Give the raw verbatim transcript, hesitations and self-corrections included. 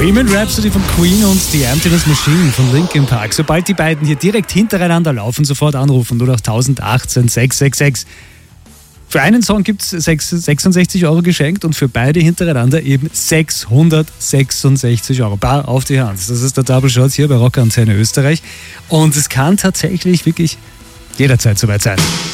Bohemian Rhapsody von Queen und The Emptiness Machine von Linkin Park. Sobald die beiden hier direkt hintereinander laufen, sofort anrufen. null acht achtzehn sechs sechs sechs. Für einen Song gibt es sechsundsechzig Euro geschenkt und für beide hintereinander eben sechshundertsechsundsechzig Euro. Bar auf die Hand. Das ist der Double Shot hier bei Rock Antenne Österreich. Und es kann tatsächlich wirklich jederzeit soweit sein.